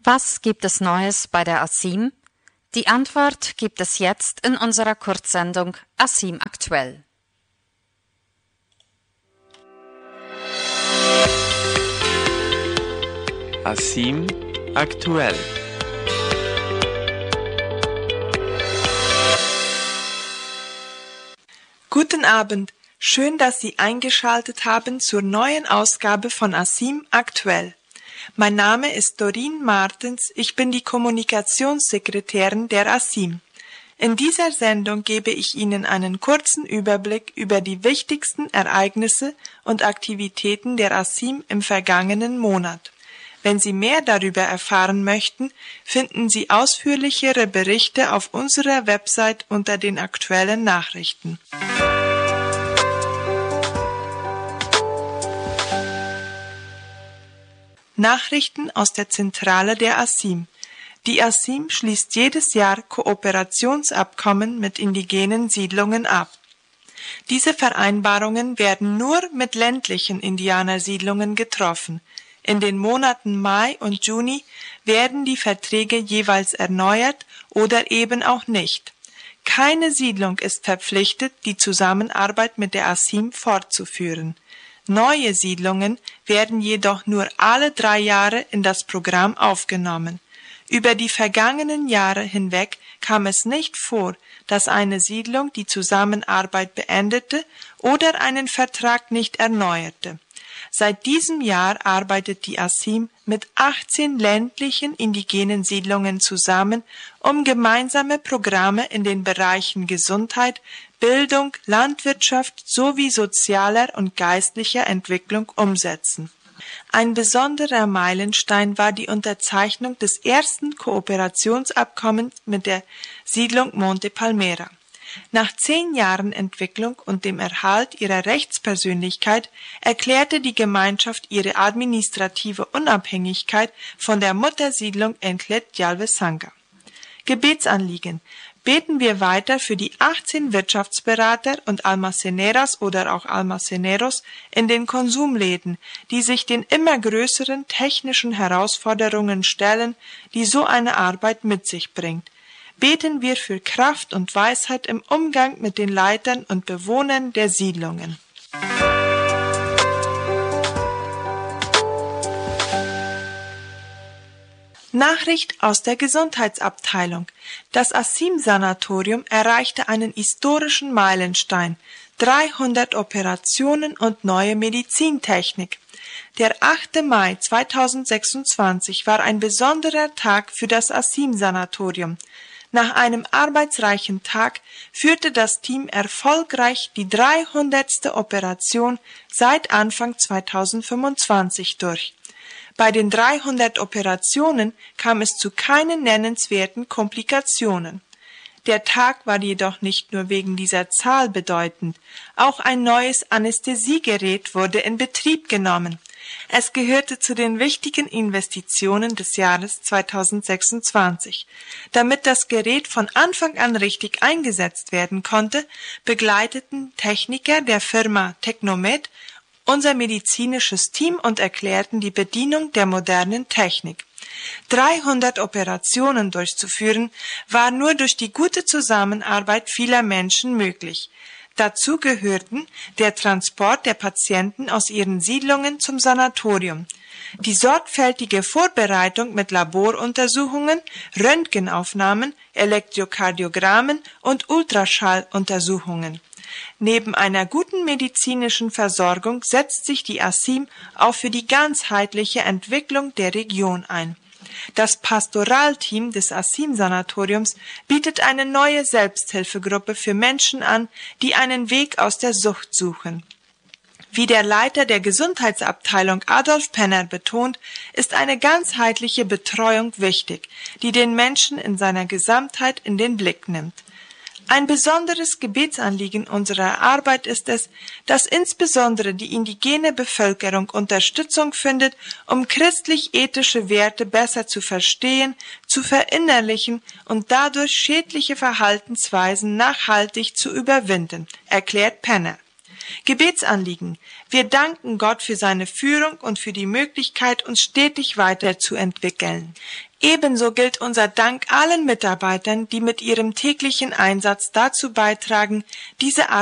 Was gibt es Neues bei der ASIM? Die Antwort gibt es jetzt in unserer Kurzsendung ASIM aktuell. ASIM aktuell. Guten Abend, schön, dass Sie eingeschaltet haben zur neuen Ausgabe von ASIM aktuell. Mein Name ist Doreen Martens, ich bin die Kommunikationssekretärin der ASIM. In dieser Sendung gebe ich Ihnen einen kurzen Überblick über die wichtigsten Ereignisse und Aktivitäten der ASIM im vergangenen Monat. Wenn Sie mehr darüber erfahren möchten, finden Sie ausführlichere Berichte auf unserer Website unter den aktuellen Nachrichten. Nachrichten aus der Zentrale der ASIM. Die ASIM schließt jedes Jahr Kooperationsabkommen mit indigenen Siedlungen ab. Diese Vereinbarungen werden nur mit ländlichen Indianersiedlungen getroffen. In den Monaten Mai und Juni werden die Verträge jeweils erneuert oder eben auch nicht. Keine Siedlung ist verpflichtet, die Zusammenarbeit mit der ASIM fortzuführen. Neue Siedlungen werden jedoch nur alle 3 Jahre in das Programm aufgenommen. Über die vergangenen Jahre hinweg kam es nicht vor, dass eine Siedlung die Zusammenarbeit beendete oder einen Vertrag nicht erneuerte. Seit diesem Jahr arbeitet die ASIM mit 18 ländlichen indigenen Siedlungen zusammen, um gemeinsame Programme in den Bereichen Gesundheit, Bildung, Landwirtschaft sowie sozialer und geistlicher Entwicklung umsetzen. Ein besonderer Meilenstein war die Unterzeichnung des ersten Kooperationsabkommens mit der Siedlung Monte Palmera. Nach 10 Jahren Entwicklung und dem Erhalt ihrer Rechtspersönlichkeit erklärte die Gemeinschaft ihre administrative Unabhängigkeit von der Muttersiedlung Entlet Yalve-Sanga. Gebetsanliegen: Beten wir weiter für die 18 Wirtschaftsberater und Almaceneras oder auch Almaceneros in den Konsumläden, die sich den immer größeren technischen Herausforderungen stellen, die so eine Arbeit mit sich bringt. Beten wir für Kraft und Weisheit im Umgang mit den Leitern und Bewohnern der Siedlungen. Nachricht aus der Gesundheitsabteilung. Das ASIM-Sanatorium erreichte einen historischen Meilenstein: 300 Operationen und neue Medizintechnik. Der 8. Mai 2026 war ein besonderer Tag für das ASIM-Sanatorium. Nach einem arbeitsreichen Tag führte das Team erfolgreich die 300. Operation seit Anfang 2025 durch. Bei den 300 Operationen kam es zu keinen nennenswerten Komplikationen. Der Tag war jedoch nicht nur wegen dieser Zahl bedeutend, auch ein neues Anästhesiegerät wurde in Betrieb genommen. Es gehörte zu den wichtigen Investitionen des Jahres 2026. Damit das Gerät von Anfang an richtig eingesetzt werden konnte, begleiteten Techniker der Firma Technomed unser medizinisches Team und erklärten die Bedienung der modernen Technik. 300 Operationen durchzuführen, war nur durch die gute Zusammenarbeit vieler Menschen möglich. Dazu gehörten der Transport der Patienten aus ihren Siedlungen zum Sanatorium, die sorgfältige Vorbereitung mit Laboruntersuchungen, Röntgenaufnahmen, Elektrokardiogrammen und Ultraschalluntersuchungen. Neben einer guten medizinischen Versorgung setzt sich die ASIM auch für die ganzheitliche Entwicklung der Region ein. Das Pastoralteam des ASIM-Sanatoriums bietet eine neue Selbsthilfegruppe für Menschen an, die einen Weg aus der Sucht suchen. Wie der Leiter der Gesundheitsabteilung Adolf Penner betont, ist eine ganzheitliche Betreuung wichtig, die den Menschen in seiner Gesamtheit in den Blick nimmt. Ein besonderes Gebetsanliegen unserer Arbeit ist es, dass insbesondere die indigene Bevölkerung Unterstützung findet, um christlich-ethische Werte besser zu verstehen, zu verinnerlichen und dadurch schädliche Verhaltensweisen nachhaltig zu überwinden, erklärt Penner. Gebetsanliegen. Wir danken Gott für seine Führung und für die Möglichkeit, uns stetig weiterzuentwickeln. Ebenso gilt unser Dank allen Mitarbeitern, die mit ihrem täglichen Einsatz dazu beitragen, diese